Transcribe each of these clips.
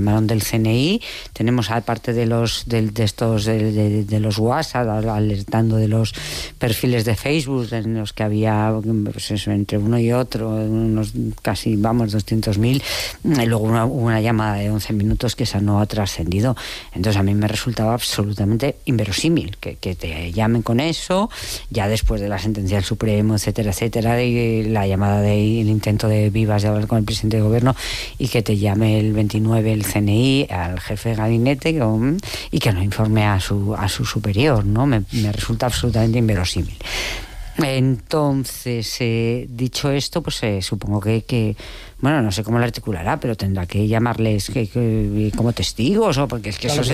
llamaron del CNI. Tenemos, aparte de los WhatsApp, alertando de los perfiles de Facebook en los que había, pues eso, entre uno y otro, unos casi, 200.000. Y luego hubo una llamada de 11 minutos que esa no ha trascendido. Entonces a mí me resultaba absolutamente inverosímil que te llamen con eso, ya después de la sentencia del Supremo, etcétera, etcétera, y la llamada del intento de Vivas de hablar con el presidente de gobierno, y que te llame el 29 el CNI al jefe de gabinete y que no informe a su superior, ¿no? Me resulta absolutamente inverosímil. Entonces, dicho esto, pues supongo que bueno, no sé cómo lo articulará, pero tendrá que llamarles como testigos, o porque es que claro, eso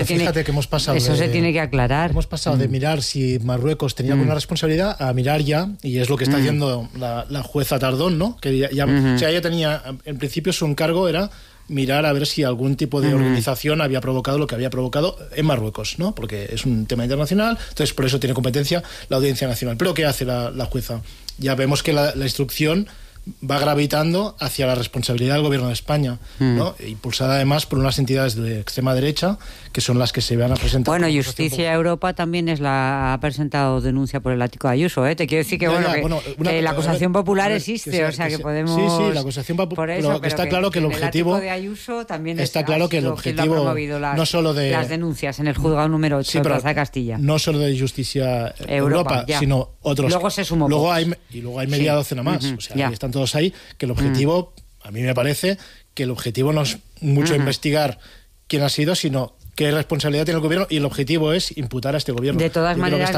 se tiene que aclarar. Hemos pasado de mirar si Marruecos tenía alguna responsabilidad a mirar ya, y es lo que está haciendo la jueza Tardón, ¿no? Que ya, o sea, ella tenía, en principio su encargo era mirar a ver si algún tipo de organización había provocado lo que había provocado en Marruecos, ¿no? Porque es un tema internacional, entonces por eso tiene competencia la Audiencia Nacional. Pero ¿qué hace la jueza? Ya vemos que la instrucción va gravitando hacia la responsabilidad del gobierno de España, ¿no? Impulsada además por unas entidades de extrema derecha que son las que se van a presentar. Bueno, Justicia Europa también ha presentado denuncia por el ático de Ayuso, ¿eh? Te quiero decir que, que la acusación popular existe, o sea que podemos... Sí, la acusación popular, pero está claro que el objetivo... El ático de Ayuso también está claro que el objetivo no solo de las denuncias en el juzgado número 8 de Plaza de Castilla. No solo de Justicia Europa, sino otros. Luego se sumó. Luego hay media docena más, o sea, ahí están todos ahí, que el objetivo, a mí me parece que el objetivo no es mucho investigar quién ha sido, sino qué responsabilidad tiene el gobierno, y el objetivo es imputar a este gobierno. De todas maneras,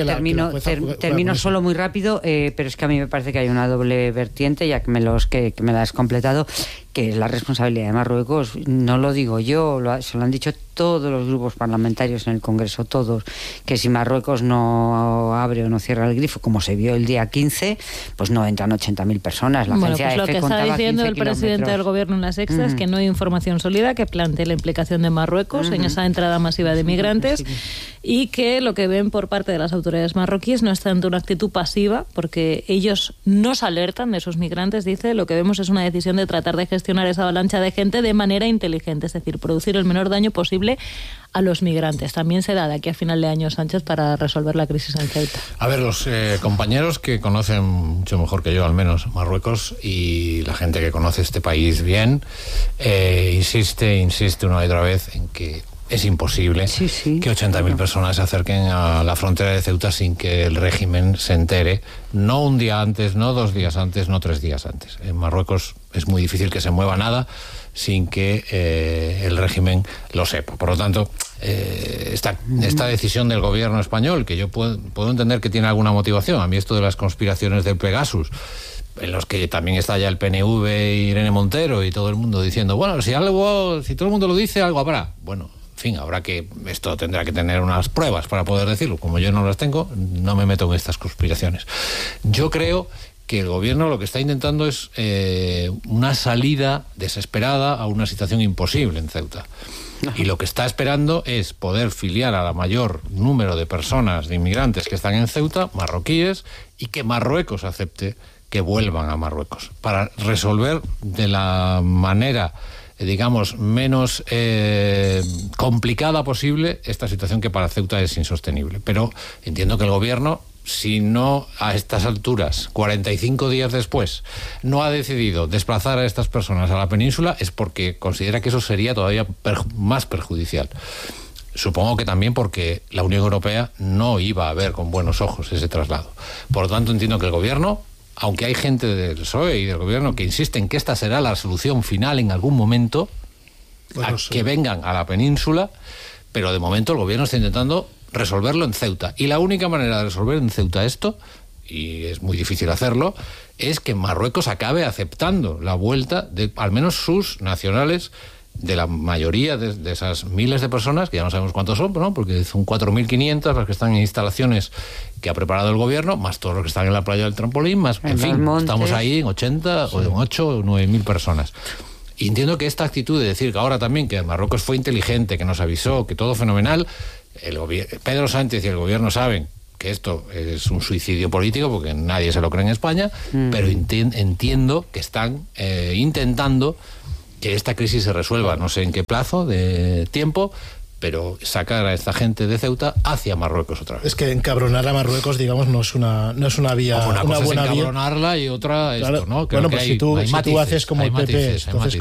termino solo muy rápido, pero es que a mí me parece que hay una doble vertiente, ya que me la has completado, que es la responsabilidad de Marruecos. No lo digo yo, se lo han dicho todos los grupos parlamentarios en el Congreso, todos, que si Marruecos no abre o no cierra el grifo, como se vio el día 15, pues no entran 80.000 personas. La agencia pues lo que está diciendo el presidente del gobierno en la Sexta es que no hay información sólida que plantee la implicación de Marruecos en esa entrada masiva de migrantes, y que lo que ven por parte de las autoridades marroquíes no es tanto una actitud pasiva, porque ellos nos alertan de esos migrantes, dice, lo que vemos es una decisión de tratar de gestionar esa avalancha de gente de manera inteligente, es decir, producir el menor daño posible a los migrantes. También se da de aquí a final de año, Sánchez, para resolver la crisis en Ceuta. A ver, los compañeros que conocen mucho mejor que yo, al menos, Marruecos, y la gente que conoce este país bien, insiste una y otra vez en que es imposible que 80.000 personas se acerquen a la frontera de Ceuta sin que el régimen se entere, no un día antes, no 2 días antes, no 3 días antes. En Marruecos es muy difícil que se mueva nada sin que el régimen lo sepa. Por lo tanto, esta decisión del gobierno español, que yo puedo entender que tiene alguna motivación, a mí esto de las conspiraciones del Pegasus, en los que también está ya el PNV y Irene Montero y todo el mundo diciendo, bueno, si todo el mundo lo dice, algo habrá. Bueno, en fin, esto tendrá que tener unas pruebas para poder decirlo. Como yo no las tengo, no me meto en estas conspiraciones. Yo creo que el gobierno lo que está intentando es una salida desesperada a una situación imposible en Ceuta. Y lo que está esperando es poder filiar a la mayor número de personas, de inmigrantes que están en Ceuta, marroquíes, y que Marruecos acepte que vuelvan a Marruecos, para resolver de la manera, digamos, menos complicada posible esta situación que para Ceuta es insostenible. Pero entiendo que el gobierno, si no a estas alturas, 45 días después, no ha decidido desplazar a estas personas a la península, es porque considera que eso sería todavía más perjudicial. Supongo que también porque la Unión Europea no iba a ver con buenos ojos ese traslado. Por lo tanto, entiendo que el gobierno, aunque hay gente del PSOE y del gobierno que insiste en que esta será la solución final en algún momento, que vengan a la península, pero de momento el gobierno está intentando resolverlo en Ceuta. Y la única manera de resolver en Ceuta esto, y es muy difícil hacerlo, es que Marruecos acabe aceptando la vuelta de al menos sus nacionales, de la mayoría de esas miles de personas, que ya no sabemos cuántos son, ¿no? Porque son 4.500 las que están en instalaciones que ha preparado el gobierno, más todos los que están en la playa del Trampolín, más, en fin, estamos ahí en 80 o en 8 o 9.000 personas. Y entiendo que esta actitud de decir que ahora también que Marruecos fue inteligente, que nos avisó, que todo fenomenal, Pedro Sánchez y el gobierno saben que esto es un suicidio político, porque nadie se lo cree en España, pero entiendo que están intentando que esta crisis se resuelva, no sé en qué plazo de tiempo, pero sacar a esta gente de Ceuta hacia Marruecos otra vez. Es que encabronar a Marruecos, digamos, no es una vía, una cosa buena es vía. encabronarla y otra claro, esto, ¿no? Creo bueno, que pues si tú haces como el PP,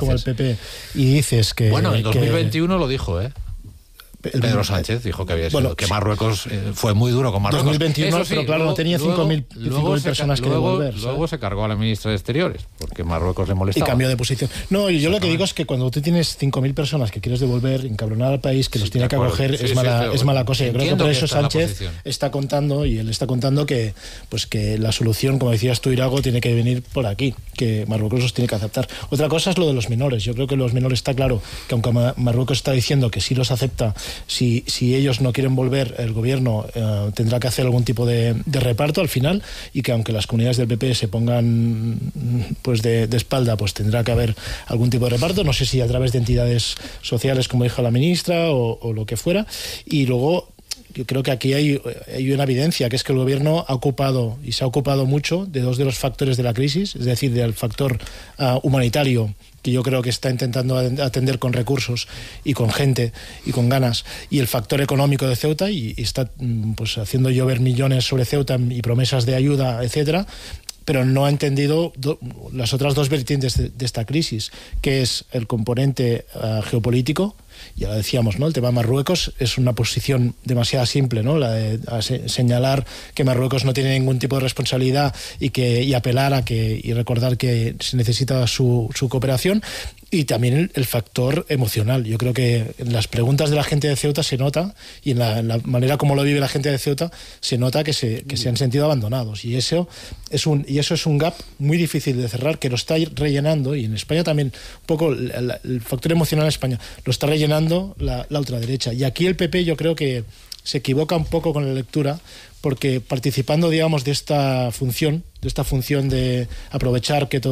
y dices que... Bueno, en 2021 lo dijo, Pedro Sánchez dijo que había sido, que Marruecos fue muy duro con Marruecos. 2021, sí, pero claro, luego, no tenía 5.000 personas que devolver. Luego se cargó a la ministra de Exteriores, porque Marruecos le molestaba. Y cambió de posición. No, yo lo que digo es que cuando tú tienes 5.000 personas que quieres devolver, encabronar al país, que los tiene que acoger, es mala cosa. Yo creo que por eso Sánchez está contando que pues que la solución, como decías tú, Irago, tiene que venir por aquí, que Marruecos los tiene que aceptar. Otra cosa es lo de los menores. Yo creo que los menores está claro que aunque Marruecos está diciendo que sí los acepta, si ellos no quieren volver, el gobierno tendrá que hacer algún tipo de reparto al final, y que aunque las comunidades del PP se pongan pues de espalda, pues tendrá que haber algún tipo de reparto, no sé si a través de entidades sociales, como dijo la ministra, o lo que fuera. Y luego yo creo que aquí hay una evidencia, que es que el gobierno se ha ocupado mucho de dos de los factores de la crisis, es decir, del factor humanitario, que yo creo que está intentando atender con recursos y con gente y con ganas, y el factor económico de Ceuta, y está pues haciendo llover millones sobre Ceuta y promesas de ayuda, etcétera, pero no ha entendido las otras dos vertientes de esta crisis, que es el componente geopolítico. Ya lo decíamos, ¿no? El tema de Marruecos es una posición demasiado simple, ¿no? La de señalar que Marruecos no tiene ningún tipo de responsabilidad y apelar y recordar que se necesita su cooperación. Y también el factor emocional. Yo creo que en las preguntas de la gente de Ceuta se nota, y en la manera como lo vive la gente de Ceuta se nota que se han sentido abandonados, y eso es un gap muy difícil de cerrar, que lo está rellenando, y en España también un poco el factor emocional en España lo está rellenando la ultraderecha. Y aquí el PP yo creo que se equivoca un poco con la lectura, porque participando, digamos, de esta función de aprovechar que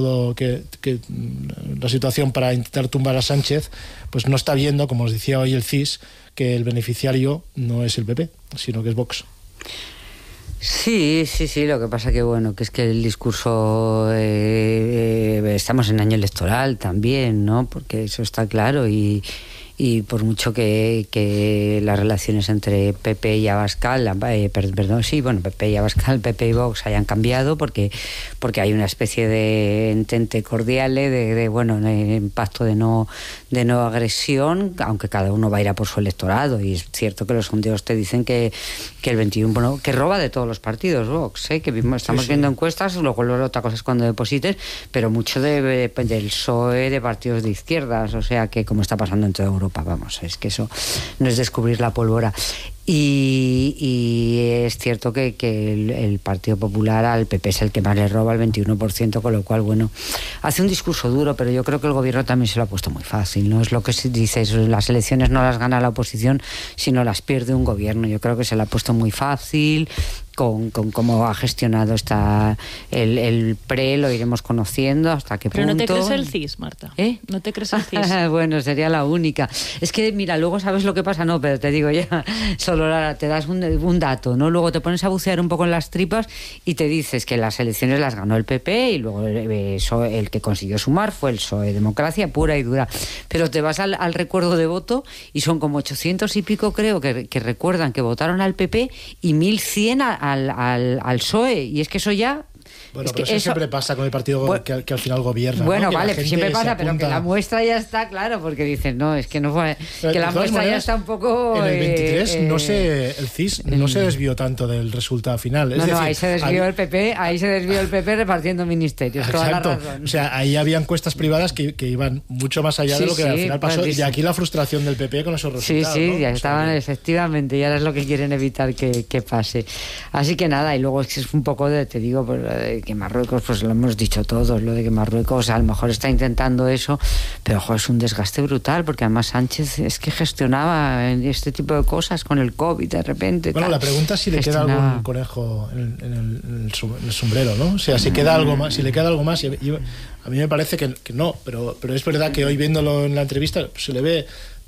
la situación para intentar tumbar a Sánchez, pues no está viendo, como os decía hoy el CIS, que el beneficiario no es el PP, sino que es Vox. Sí, lo que pasa que es que el discurso, estamos en año electoral también, ¿no? Porque eso está claro, y por mucho que las relaciones entre PP y Abascal, PP y Abascal, PP y Vox hayan cambiado, porque hay una especie de entente cordial de pacto de no agresión, aunque cada uno va a ir a por su electorado. Y es cierto que los sondeos te dicen que el 21, que roba de todos los partidos Vox, que estamos viendo encuestas, luego otra cosa es cuando deposites, pero mucho del PSOE, de partidos de izquierdas, o sea que como está pasando en toda Europa, vamos, es que eso no es descubrir la pólvora. Y es cierto que el Partido Popular al PP es el que más le roba, el 21%, con lo cual, hace un discurso duro, pero yo creo que el gobierno también se lo ha puesto muy fácil, ¿no? Es lo que se dice, las elecciones no las gana la oposición, sino las pierde un gobierno. Yo creo que se lo ha puesto muy fácil, con cómo ha gestionado el PRE, lo iremos conociendo hasta qué punto. Pero no te crees el CIS, Marta. ¿No te crees el CIS? Bueno, sería la única. Es que, mira, luego sabes lo que pasa, no, pero te digo ya, solo te das un dato, ¿no? Luego te pones a bucear un poco en las tripas y te dices que las elecciones las ganó el PP, y luego el que consiguió sumar fue el PSOE, democracia pura y dura. Pero te vas al recuerdo de voto y son como 800 y pico, creo, que recuerdan que votaron al PP, y 1.100 al PSOE, y es que eso ya... Bueno, pero eso siempre pasa con el partido que al final gobierna. Bueno, ¿no? vale, siempre pasa, pero que la muestra ya está, claro, porque dicen, no, es que no fue... Que la muestra ya está un poco... En el 23, el CIS no se desvió tanto del resultado final. Es decir, ahí se desvió el PP repartiendo ministerios. Exacto. Toda la razón. O sea, ahí había encuestas privadas que iban mucho más allá de lo que al final pasó. Y aquí la frustración del PP con esos resultados. Sí, ¿no? ya estaban, efectivamente, y ahora es lo que quieren evitar que pase. Así que nada, y luego es un poco te digo, que Marruecos, pues lo hemos dicho todos, lo de que Marruecos a lo mejor está intentando eso, pero es un desgaste brutal, porque además Sánchez es que gestionaba este tipo de cosas con el COVID de repente. Bueno, la pregunta es si le queda algún conejo en el sombrero, ¿no? O sea, si queda algo más, y a mí me parece que no, pero es verdad que hoy viéndolo en la entrevista pues se le ve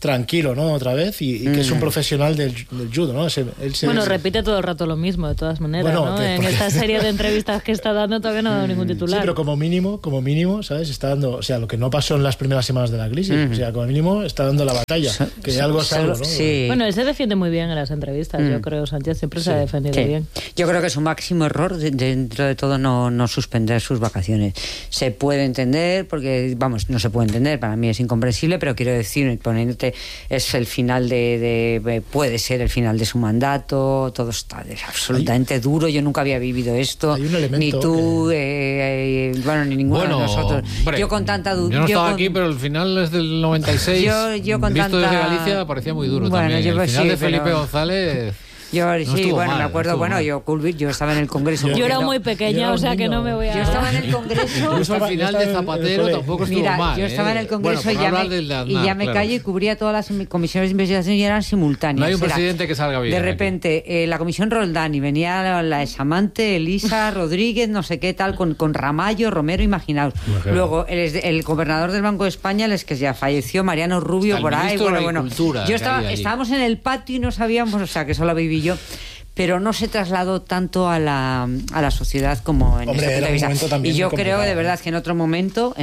tranquilo, ¿no? Otra vez, y que es un profesional del judo, ¿no? Bueno, repite todo el rato lo mismo, de todas maneras, ¿no? En esta serie de entrevistas que está dando todavía no ha dado ningún titular. Sí, pero como mínimo, ¿sabes? Está dando, o sea, lo que no pasó en las primeras semanas de la crisis, o sea, como mínimo está dando la batalla, que algo es algo, ¿no? Sí. Bueno, él se defiende muy bien en las entrevistas, yo creo, Sánchez siempre se ha defendido bien. Yo creo que es un máximo error, dentro de todo, no suspender sus vacaciones. Se puede entender, porque, vamos, no se puede entender, para mí es incomprensible, pero quiero decir, poniéndote, es el final puede ser el final de su mandato, todo está absolutamente duro, yo nunca había vivido esto, ni tú, bueno, ni ninguno de nosotros. Hombre, yo con tanta duda. Yo no estaba aquí, pero el final es del 96, yo con visto tanta... desde Galicia parecía muy duro también. El final de Felipe González... me acuerdo, yo estaba en el Congreso. Yo era muy pequeña, o sea que no me voy a... Yo estaba en el Congreso... Incluso al final de Zapatero tampoco estuvo mal. Yo estaba en el Congreso y ya me callo y cubría todas las comisiones de investigación y eran simultáneas. No hay un presidente que salga bien. De repente, la comisión Roldán, y venía la examante Elisa Rodríguez, no sé qué tal, con Ramallo, Romero, imaginaos. Luego, el gobernador del Banco de España, que ya falleció, Mariano Rubio, por ahí. Estábamos en el patio y no sabíamos, o sea, que solo viví yo, pero no se trasladó tanto a la sociedad como en este punto de vista. Y yo creo de verdad que en otro momento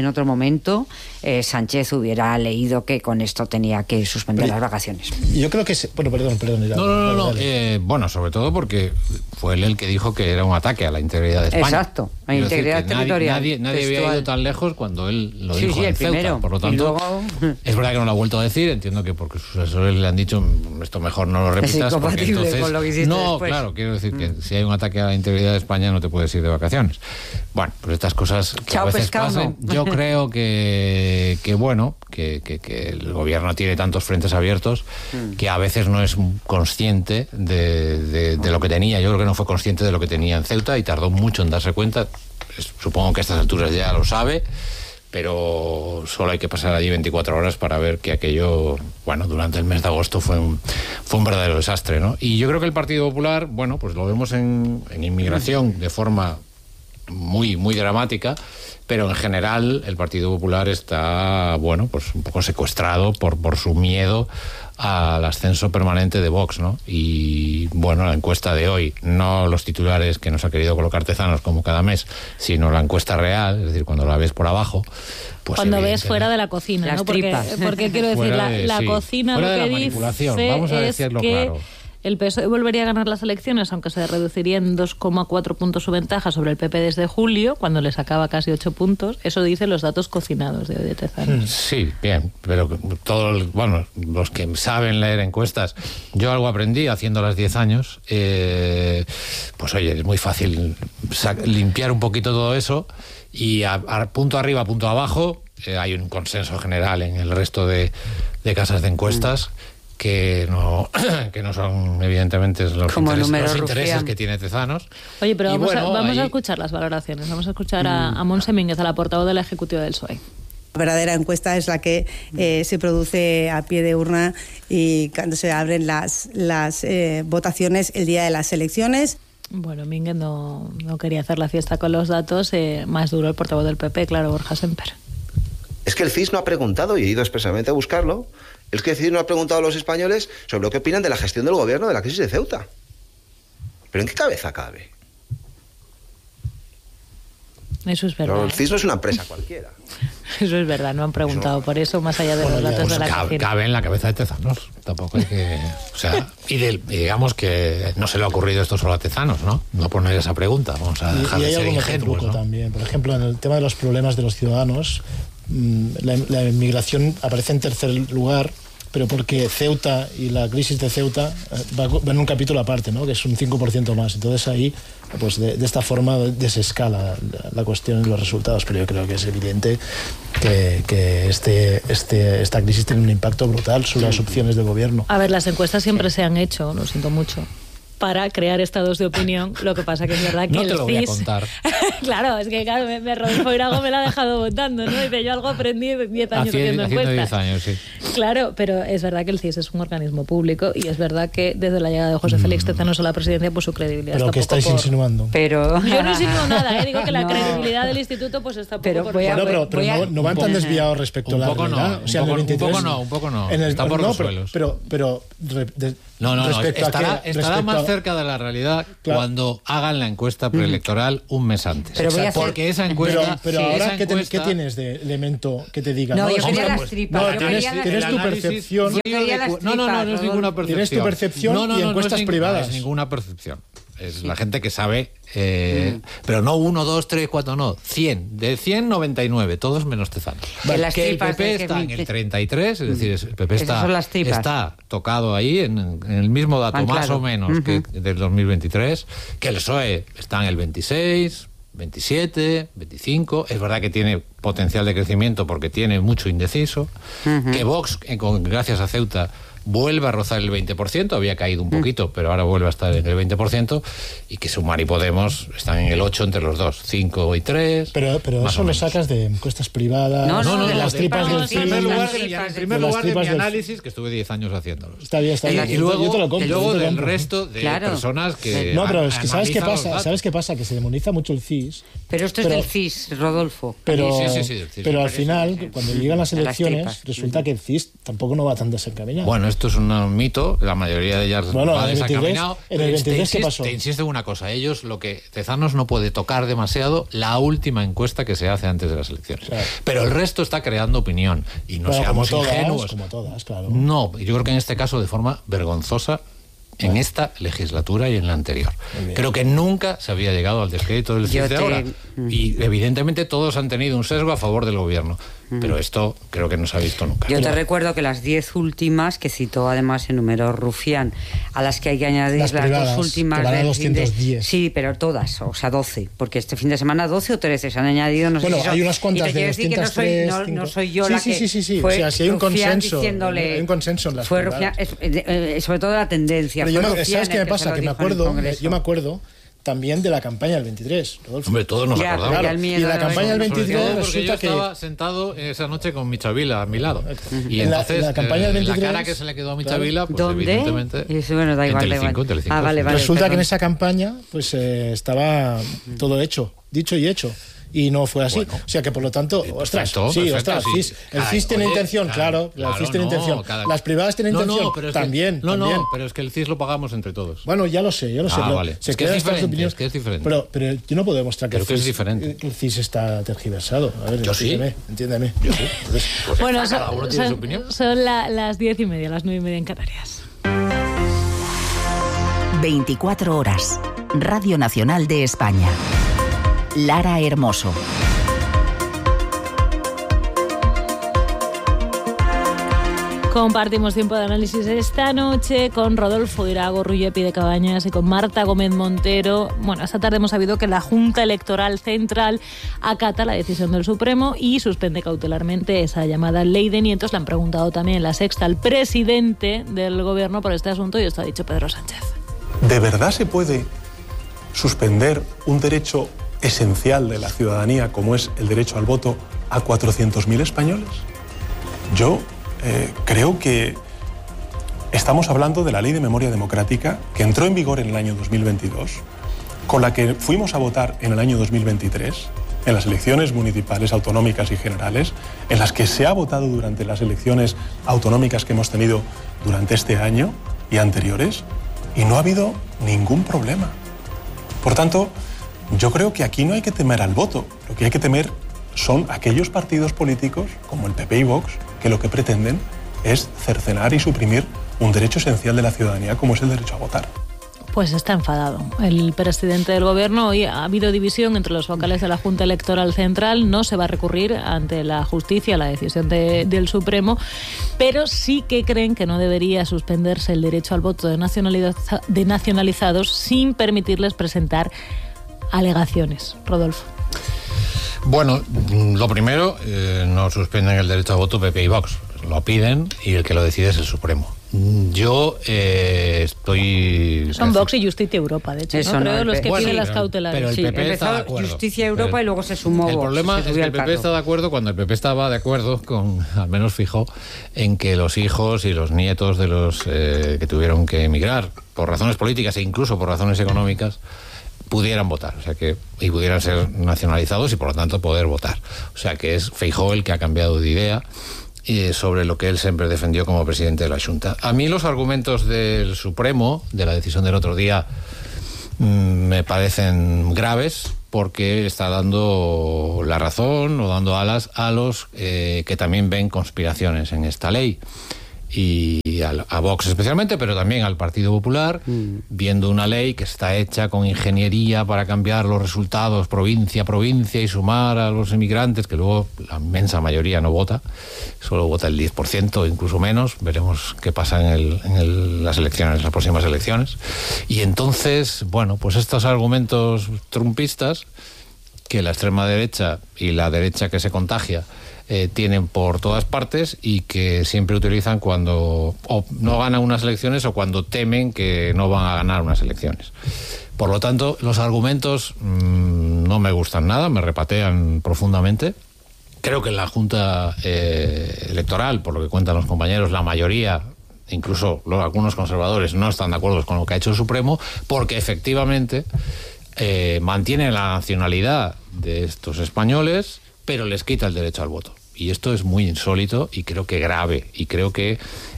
Sánchez hubiera leído que con esto tenía que suspender las vacaciones. Yo creo que perdón. No. Bueno, sobre todo porque fue él el que dijo que era un ataque a la integridad de España. Exacto, a la integridad territorial. Nadie había ido tan lejos cuando él lo dijo el en Ceuta. primero. Por lo tanto, es verdad que no lo ha vuelto a decir. Entiendo que porque sus asesores le han dicho esto mejor no lo repitas. Es incompatible con lo que hiciste después. Claro, quiero decir que si hay un ataque a la integridad de España no te puedes ir de vacaciones. Bueno, pues estas cosas que a veces pasan. Yo creo que el gobierno tiene tantos frentes abiertos que a veces no es consciente de lo que tenía. Yo creo que no fue consciente de lo que tenía en Ceuta y tardó mucho en darse cuenta. Supongo que a estas alturas ya lo sabe, pero solo hay que pasar allí 24 horas para ver que aquello, durante el mes de agosto fue un verdadero desastre, ¿no? Y yo creo que el Partido Popular, pues lo vemos en inmigración de forma muy, muy dramática, pero en general el Partido Popular está, pues un poco secuestrado por su miedo al ascenso permanente de Vox, ¿no? Y la encuesta de hoy, no los titulares que nos ha querido colocar Tezanos como cada mes, sino la encuesta real, es decir, cuando la ves por abajo, pues cuando ves fuera de la cocina, ¿no? Porque quiero decir, la cocina lo que dice vamos a decirlo claro. El PSOE volvería a ganar las elecciones, aunque se reduciría en 2,4 puntos su ventaja sobre el PP desde julio, cuando le sacaba casi 8 puntos. Eso dicen los datos cocinados de hoy de Tezanos. Sí, bien, pero los que saben leer encuestas, yo algo aprendí haciéndolas 10 años, pues oye, es muy fácil limpiar un poquito todo eso y a punto arriba, punto abajo, hay un consenso general en el resto de casas de encuestas que no son evidentemente los intereses que tiene Tezanos. Oye, pero vamos a escuchar las valoraciones. Vamos a escuchar a Montse Mínguez, a la portavoz de la Ejecutiva del PSOE. La verdadera encuesta es la que se produce a pie de urna y cuando se abren las votaciones el día de las elecciones. Bueno, Mínguez no quería hacer la fiesta con los datos. Más duro el portavoz del PP, claro, Borja Semper. Es que el CIS no ha preguntado, y he ido expresamente a buscarlo, es que el CIS no ha preguntado a los españoles sobre lo que opinan de la gestión del gobierno de la crisis de Ceuta. ¿Pero en qué cabeza cabe? Eso es verdad. Pero el CIS no es una empresa cualquiera. Eso es verdad, no han preguntado por eso, más allá de los datos de la cocina. Cabe en la cabeza de Tezanos, tampoco hay que... y digamos que no se le ha ocurrido esto solo a Tezanos, ¿no? No poner esa pregunta, vamos a dejar de ser ingenuos, ¿no? También. Por ejemplo, en el tema de los problemas de los ciudadanos, la inmigración aparece en tercer lugar, pero porque Ceuta y la crisis de Ceuta va en un capítulo aparte, ¿no? Que es un 5% más. Entonces ahí, pues de esta forma desescala la cuestión y los resultados. Pero yo creo que es evidente que esta crisis tiene un impacto brutal sobre las opciones de gobierno. A ver, las encuestas siempre se han hecho, lo siento mucho. para crear estados de opinión. Lo que pasa que es verdad que no el te lo voy a CIS... contar. Claro, es que claro, Rodolfo Irago me la ha dejado votando, ¿no? Dice, yo algo aprendí 10 años haciendo encuestas. 10 años, sí. Claro, pero es verdad que el CIS es un organismo público y es verdad que desde la llegada de José Félix Tezanos a la presidencia, pues su credibilidad ¿Pero está qué estáis insinuando? Pero... Yo no insinúo nada, digo que la credibilidad del instituto pues está poco por Pero no van tan desviados respecto a la realidad. No, o sea, un poco no. Está por los suelos. Pero estará más cerca de la realidad cuando hagan la encuesta preelectoral un mes antes. Porque esa encuesta... Pero ahora, ¿qué tienes de elemento que te diga? No, yo quería las tripas. Tienes tu percepción. No es ninguna percepción. Tienes tu percepción y encuestas privadas. No es ninguna percepción. Es la gente que sabe, pero no 1, 2, 3, 4, no, 100. De 100, 99, todos menos Tezanos. Vale. Que el PP está en el 33, es decir, el PP está tocado ahí en el mismo dato, más o menos, que del 2023, que el PSOE está en el 26, 27, 25. Es verdad que tiene potencial de crecimiento porque tiene mucho indeciso, que Vox, gracias a Ceuta, vuelve a rozar el 20%, había caído un poquito, pero ahora vuelve a estar en el 20%, y que Sumar y Podemos están en el 8 entre los dos, 5 y 3. Pero eso lo sacas de encuestas privadas, de las tripas del CIS. En primer lugar de mi análisis, que estuve 10 años haciéndolo. Está bien. Y luego del resto de personas que... No, pero es que ¿sabes qué pasa? Que se demoniza mucho el CIS. Pero esto es del CIS, Rodolfo. Pero al parece, final, cuando llegan las elecciones, resulta que el CIS tampoco no va tan desencaminado. Bueno, esto es un mito, la mayoría de ellas va desencaminado. En el 23, ¿qué pasó? Te insisto en una cosa, Tezanos no puede tocar demasiado la última encuesta que se hace antes de las elecciones. Claro. Pero el resto está creando opinión, y no seamos ingenuos. Como todas, claro. No, yo creo que en este caso de forma vergonzosa, en esta legislatura y en la anterior. Creo que nunca se había llegado al descrédito del CIS de ahora. Y evidentemente todos han tenido un sesgo a favor del gobierno. Pero esto creo que no se ha visto nunca. Yo te recuerdo que las 10 últimas, que citó además en número Rufián, a las que hay que añadir las privadas, 2 últimas que van a 210. Sí, pero todas, o sea, 12, porque este fin de semana 12 o 13 se han añadido, no sé si hay unas cuantas y te de 203. No soy yo la que... Sí. Fue o sea, si hay un consenso. Diciéndole, hay un consenso en las fue privadas. Rufián, sobre todo la tendencia. ¿Sabes qué me pasa? Que yo me acuerdo también de la campaña del 23, Rodolfo. Hombre, todos nos acordamos. Claro. Y en la campaña del 23 resulta que... Yo estaba sentado esa noche con Michavila a mi lado. Y entonces, la campaña del 23, la cara que se le quedó a Michavila, pues ¿dónde? evidentemente... Bueno, da igual, Telecinco. Vale, resulta que en esa campaña pues estaba todo hecho, dicho y hecho. Y no fue así. O sea que, por lo tanto, perfecto. El CIS tiene intención, claro. El CIS tiene intención. Las privadas tienen intención, también. Pero es que el CIS lo pagamos entre todos. Bueno, ya lo sé. Vale. Se quedan estas opiniones. Es diferente. Pero yo no puedo demostrar que el CIS está tergiversado. A ver, yo entiéndeme. Yo sí. Bueno, cada uno tiene su opinión. Son las 10:30, las 9:30 en Canarias. 24 horas. Radio Nacional de España. Lara Hermoso. Compartimos tiempo de análisis esta noche con Rodolfo Irago, Rullepi de Cabañas y con Marta Gómez Montero. Bueno, esta tarde hemos sabido que la Junta Electoral Central acata la decisión del Supremo y suspende cautelarmente esa llamada ley de nietos. Le han preguntado también en La Sexta al presidente del gobierno por este asunto y esto ha dicho Pedro Sánchez. ¿De verdad se puede suspender un derecho esencial de la ciudadanía como es el derecho al voto a 400.000 españoles? Yo creo que estamos hablando de la Ley de Memoria Democrática que entró en vigor en el año 2022, con la que fuimos a votar en el año 2023 en las elecciones municipales, autonómicas y generales, en las que se ha votado durante las elecciones autonómicas que hemos tenido durante este año y anteriores, y no ha habido ningún problema. Por tanto, yo creo que aquí no hay que temer al voto. Lo que hay que temer son aquellos partidos políticos, como el PP y Vox, que lo que pretenden es cercenar y suprimir un derecho esencial de la ciudadanía, como es el derecho a votar. Pues está enfadado el presidente del gobierno. Hoy ha habido división entre los vocales de la Junta Electoral Central. No se va a recurrir ante la justicia la decisión del Supremo, pero sí que creen que no debería suspenderse el derecho al voto de nacionalizados sin permitirles presentar alegaciones. Rodolfo. Bueno, lo primero, no suspenden el derecho a voto PP y Vox. lo piden y el que lo decide es el Supremo. Yo estoy... Son Vox y Justicia Europa, de hecho, eso, ¿no? Creo los que bueno, piden las cautelares. Pero el PP está de empezó acuerdo. Justicia Europa y luego se sumó El Vox, problema es que el PP está de acuerdo cuando el PP estaba de acuerdo con, al menos Feijóo, en que los hijos y los nietos de los que tuvieron que emigrar por razones políticas e incluso por razones económicas pudieran votar, o sea que y pudieran ser nacionalizados y por lo tanto poder votar. O sea que es Feijóo el que ha cambiado de idea sobre lo que él siempre defendió como presidente de la Xunta. A mí los argumentos del Supremo, de la decisión del otro día, me parecen graves porque está dando la razón o dando alas a los que también ven conspiraciones en esta ley. Y a Vox especialmente, pero también al Partido Popular, viendo una ley que está hecha con ingeniería para cambiar los resultados provincia a provincia y sumar a los inmigrantes, que luego la inmensa mayoría no vota, solo vota el 10%, incluso menos. Veremos qué pasa en las elecciones, las próximas elecciones. Y entonces, bueno, pues estos argumentos trumpistas que la extrema derecha y la derecha que se contagia tienen por todas partes y que siempre utilizan cuando o no ganan unas elecciones o cuando temen que no van a ganar unas elecciones. Por lo tanto, los argumentos no me gustan nada, me repatean profundamente. Creo que en la Junta Electoral, por lo que cuentan los compañeros, la mayoría, incluso algunos conservadores, no están de acuerdo con lo que ha hecho el Supremo, porque efectivamente mantiene la nacionalidad de estos españoles, pero les quita el derecho al voto. Y esto es muy insólito y creo que grave. Y creo que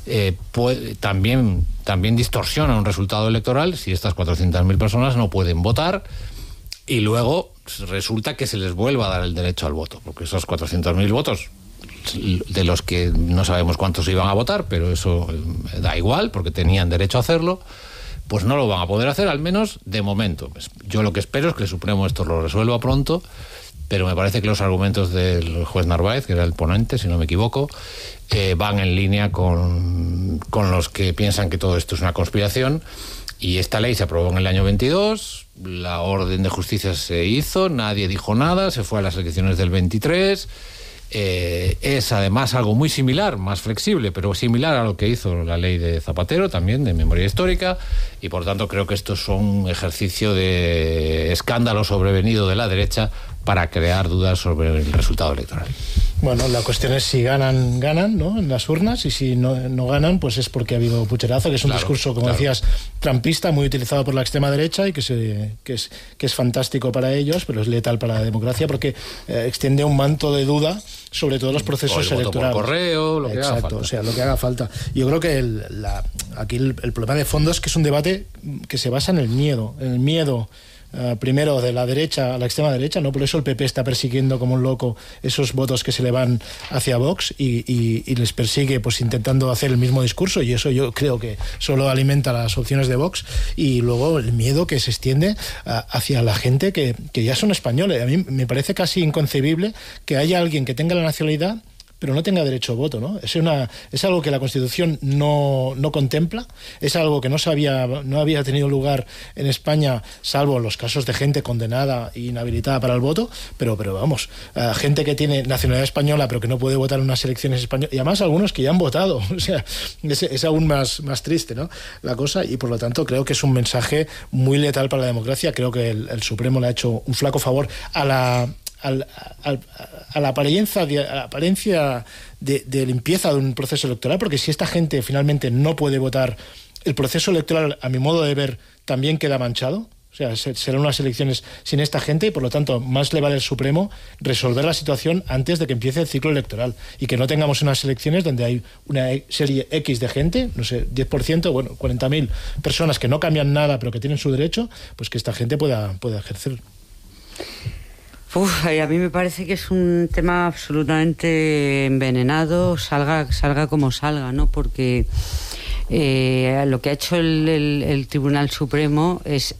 también distorsiona un resultado electoral si estas 400.000 personas no pueden votar y luego resulta que se les vuelva a dar el derecho al voto. Porque esos 400.000 votos, de los que no sabemos cuántos iban a votar, pero eso da igual porque tenían derecho a hacerlo, pues no lo van a poder hacer, al menos de momento. Yo lo que espero es que el Supremo esto lo resuelva pronto, pero me parece que los argumentos del juez Narváez, que era el ponente, si no me equivoco, van en línea con los que piensan que todo esto es una conspiración. Y esta ley se aprobó en el año 22, la orden de justicia se hizo, nadie dijo nada, se fue a las elecciones del 23. Es además algo muy similar, más flexible, pero similar a lo que hizo la ley de Zapatero, también de memoria histórica, y por tanto creo que esto es un ejercicio de escándalo sobrevenido de la derecha para crear dudas sobre el resultado electoral. Bueno, la cuestión es si ganan, ¿no?, en las urnas, y si no ganan, pues es porque ha habido pucherazo, que es un discurso, como decías, trampista, muy utilizado por la extrema derecha y que es fantástico para ellos, pero es letal para la democracia porque extiende un manto de duda sobre todos los procesos electorales. Voto por correo, lo que haga falta. O sea, lo que haga falta. Yo creo que aquí el problema de fondo es que es un debate que se basa en el miedo, primero de la derecha a la extrema derecha, ¿no? Por eso el PP está persiguiendo como un loco esos votos que se le van hacia Vox y les persigue pues intentando hacer el mismo discurso, y eso yo creo que solo alimenta las opciones de Vox. Y luego el miedo que se extiende hacia la gente que ya son españoles. A mí me parece casi inconcebible que haya alguien que tenga la nacionalidad pero no tenga derecho a voto, ¿no? Es algo que la Constitución no contempla, es algo que no había tenido lugar en España, salvo los casos de gente condenada e inhabilitada para el voto, pero vamos, gente que tiene nacionalidad española pero que no puede votar en unas elecciones españolas, y además algunos que ya han votado, o sea, es aún más triste, ¿no?, la cosa, y por lo tanto creo que es un mensaje muy letal para la democracia. Creo que el Supremo le ha hecho un flaco favor a la apariencia de limpieza de un proceso electoral, porque si esta gente finalmente no puede votar, el proceso electoral, a mi modo de ver, también queda manchado. O sea, serán unas elecciones sin esta gente y, por lo tanto, más le vale al Supremo resolver la situación antes de que empiece el ciclo electoral y que no tengamos unas elecciones donde hay una serie X de gente, no sé, 10%, bueno, 40.000 personas que no cambian nada pero que tienen su derecho, pues que esta gente pueda ejercer. A mí me parece que es un tema absolutamente envenenado, salga como salga, ¿no? Porque lo que ha hecho el Tribunal Supremo es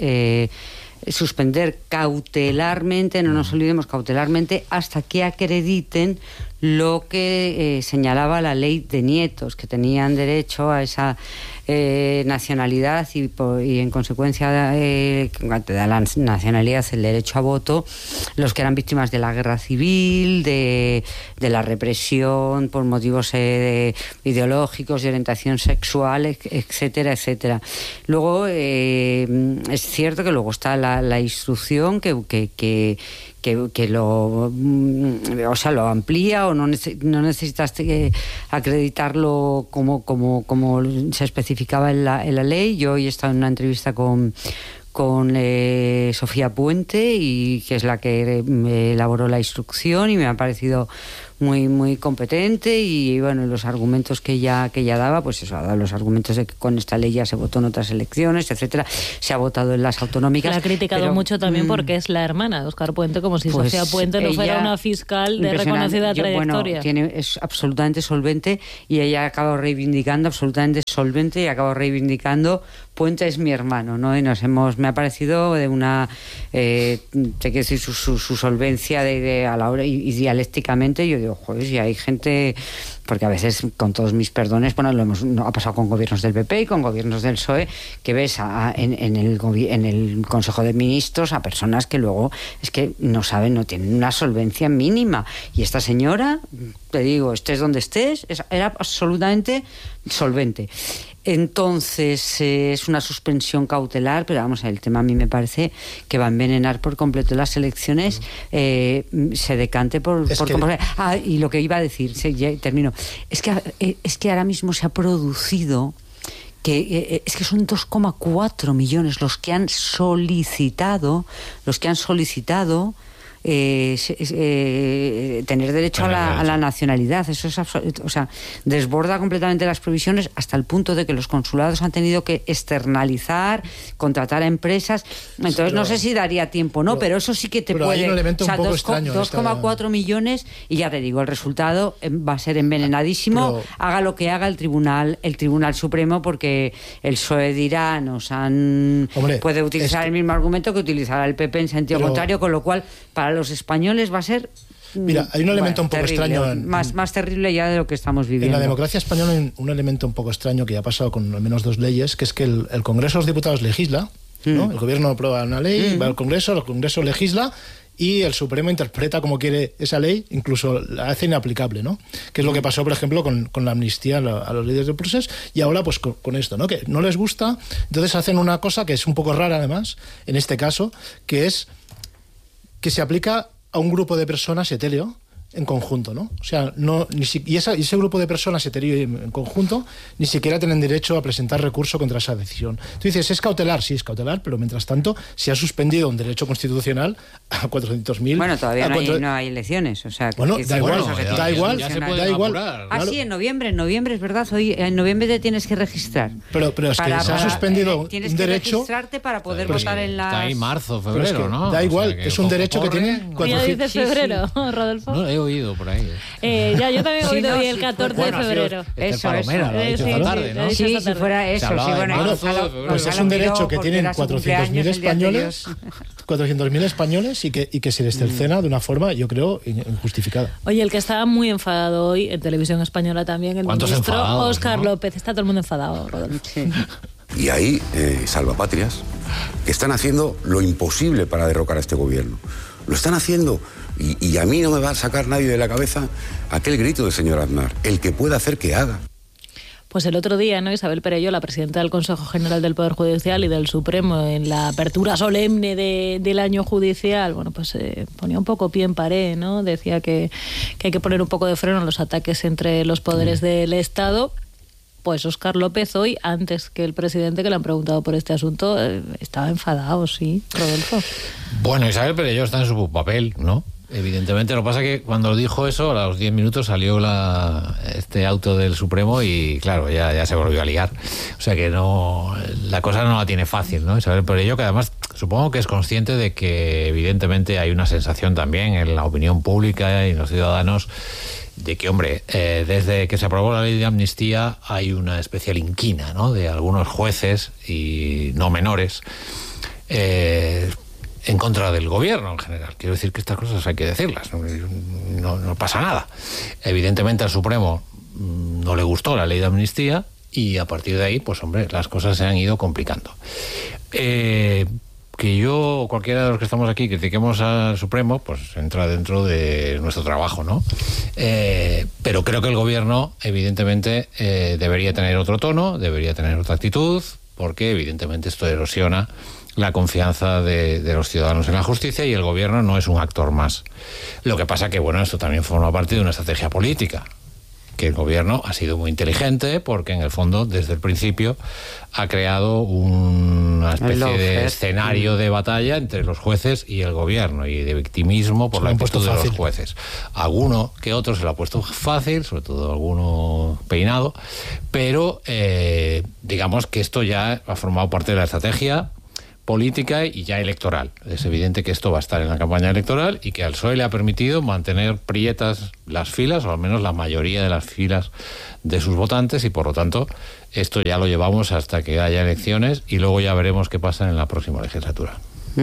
suspender cautelarmente, no nos olvidemos, cautelarmente, hasta que acrediten lo que señalaba la ley de nietos, que tenían derecho a esa nacionalidad y en consecuencia te da la nacionalidad el derecho a voto los que eran víctimas de la guerra civil, de la represión por motivos ideológicos, de orientación sexual, etcétera, etcétera. Luego es cierto que luego está la instrucción que lo amplía, o no necesitas acreditarlo como se especificaba en la ley. Yo hoy he estado en una entrevista con Sofía Puente, y que es la que elaboró la instrucción, y me ha parecido muy muy competente, y bueno, los argumentos que ella daba, pues eso, ha dado los argumentos de que con esta ley ya se votó en otras elecciones, etcétera, se ha votado en las autonómicas. La ha criticado mucho también porque es la hermana de Óscar Puente, como si pues Sofía Puente no fuera una fiscal de reconocida trayectoria. Bueno, es absolutamente solvente, y ella acaba reivindicando, absolutamente solvente, y acaba reivindicando: Puente es mi hermano, ¿no? Y me ha parecido de una te quiero decir, su solvencia a la hora, y dialécticamente yo digo, joder, si hay gente, porque a veces, con todos mis perdones, bueno, ha pasado con gobiernos del PP y con gobiernos del PSOE, que ves en el Consejo de Ministros a personas que luego es que no saben, no tienen una solvencia mínima, y esta señora, te digo, estés donde estés, era absolutamente solvente. Entonces es una suspensión cautelar, pero vamos, el tema a mí me parece que va a envenenar por completo las elecciones, se decante por y lo que iba a decir, ya termino, es que ahora mismo se ha producido es que son 2,4 millones los que han solicitado tener derecho a la nacionalidad. Eso es desborda completamente las previsiones, hasta el punto de que los consulados han tenido que externalizar, contratar a empresas. Entonces no sé si daría tiempo, ¿no? Pero eso sí que te puede... Hay un elemento un poco extraño. 2,4 millones, y ya te digo, el resultado va a ser envenenadísimo, haga lo que haga el Tribunal Supremo, porque el PSOE dirá, puede utilizar el mismo argumento que utilizará el PP en sentido contrario, con lo cual para los españoles va a ser... Mira, hay un elemento un poco terrible, extraño... más terrible ya de lo que estamos viviendo. En la democracia española hay un elemento un poco extraño que ya ha pasado con al menos 2 leyes, que es que el Congreso de los Diputados legisla, ¿no? El gobierno aprueba una ley, va al Congreso, el Congreso legisla, y el Supremo interpreta como quiere esa ley, incluso la hace inaplicable, ¿no? Que es lo que pasó, por ejemplo, con la amnistía a los líderes del proceso, y ahora pues con esto, ¿no? Que no les gusta, entonces hacen una cosa que es un poco rara además, en este caso, que es que se aplica a un grupo de personas etéreo en conjunto, ¿no? O sea, ese grupo de personas etéreo en conjunto ni siquiera tienen derecho a presentar recurso contra esa decisión. Tú dices, ¿es cautelar? Sí, es cautelar, pero mientras tanto se ha suspendido un derecho constitucional a 400.000... Bueno, todavía no hay elecciones, o sea... Bueno, da igual. Sí, en noviembre es verdad, hoy en noviembre te tienes que registrar. Pero es que se ha suspendido un derecho... Tienes que registrarte para poder votar en las... Está ahí marzo, febrero, ¿no? Da igual, es un derecho que tiene... Ya dices febrero, Rodolfo. No, he oído por ahí. Yo también he oído hoy el 14 de febrero. Eso. Tarde, ¿no? Sí, si fuera eso. Pues es un derecho que tienen 400.000 españoles y que se les cercena de una forma, yo creo, injustificada. Oye, el que estaba muy enfadado hoy en Televisión Española también, el ministro Óscar López. Está todo el mundo enfadado, Rodolfo. Sí. Y hay salvapatrias que están haciendo lo imposible para derrocar a este gobierno. Lo están haciendo. Y a mí no me va a sacar nadie de la cabeza aquel grito del señor Aznar. El que pueda hacer, que haga. Pues el otro día, ¿no? Isabel Perelló, la presidenta del Consejo General del Poder Judicial y del Supremo, en la apertura solemne del año judicial, bueno, pues ponía un poco pie en pared, ¿no? Decía que hay que poner un poco de freno a los ataques entre los poderes del Estado. Pues Óscar López hoy, antes que el presidente, que le han preguntado por este asunto, estaba enfadado, sí, Rodolfo. Bueno, Isabel Perelló está en su papel, ¿no? Evidentemente, lo que pasa es que cuando dijo eso, a los 10 minutos salió este auto del Supremo y, claro, ya se volvió a liar. O sea que la cosa no la tiene fácil, ¿no? Isabel Perelló, que además supongo que es consciente de que, evidentemente, hay una sensación también en la opinión pública y en los ciudadanos de que, hombre, desde que se aprobó la ley de amnistía hay una especial inquina, ¿no?, de algunos jueces, y no menores, en contra del gobierno en general. Quiero decir que estas cosas hay que decirlas, no pasa nada. Evidentemente al Supremo no le gustó la ley de amnistía y a partir de ahí, pues hombre, las cosas se han ido complicando. Que yo o cualquiera de los que estamos aquí critiquemos al Supremo, pues entra dentro de nuestro trabajo, ¿no? Pero creo que el gobierno, evidentemente, debería tener otro tono, debería tener otra actitud, porque evidentemente esto erosiona la confianza de los ciudadanos en la justicia y el gobierno no es un actor más. Lo que pasa que, bueno, esto también forma parte de una estrategia política, que el gobierno ha sido muy inteligente porque en el fondo desde el principio ha creado una especie de escenario de batalla entre los jueces y el gobierno y de victimismo por la actitud de los jueces. Alguno que otro se lo ha puesto fácil, sobre todo alguno peinado, pero digamos que esto ya ha formado parte de la estrategia política y ya electoral. Es evidente que esto va a estar en la campaña electoral y que al PSOE le ha permitido mantener prietas las filas, o al menos la mayoría de las filas de sus votantes, y por lo tanto esto ya lo llevamos hasta que haya elecciones y luego ya veremos qué pasa en la próxima legislatura.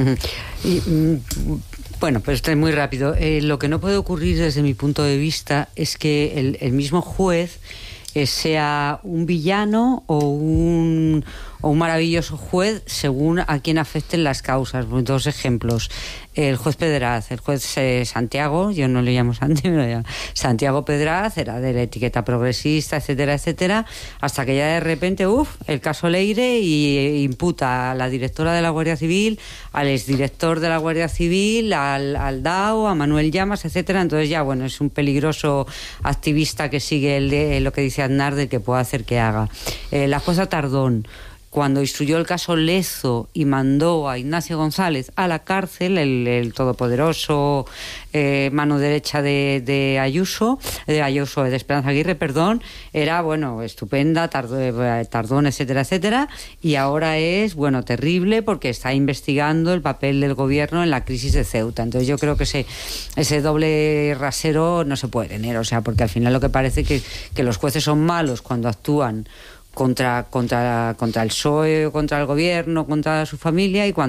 Bueno, pues esto es muy rápido. Lo que no puede ocurrir desde mi punto de vista es que el mismo juez sea un villano o un maravilloso juez según a quien afecten las causas. Dos ejemplos: el juez Pedraz, el juez Santiago, yo no le llamo Santi, me lo llamo Santiago Pedraz, era de la etiqueta progresista, etcétera, etcétera, hasta que ya de repente, el caso Leire, y imputa a la directora de la Guardia Civil, al exdirector de la Guardia Civil, al DAO, a Manuel Llamas, etcétera. Entonces ya, bueno, es un peligroso activista que sigue lo que dice Aznar del que pueda hacer que haga. La jueza Tardón, cuando instruyó el caso Lezo y mandó a Ignacio González a la cárcel, el todopoderoso mano derecha de Esperanza Aguirre, era, bueno, estupenda, Tardón, etcétera, etcétera, y ahora es, bueno, terrible porque está investigando el papel del gobierno en la crisis de Ceuta. Entonces yo creo que ese doble rasero no se puede tener, o sea, porque al final lo que parece que los jueces son malos cuando actúan contra el PSOE o contra el gobierno, contra su familia, y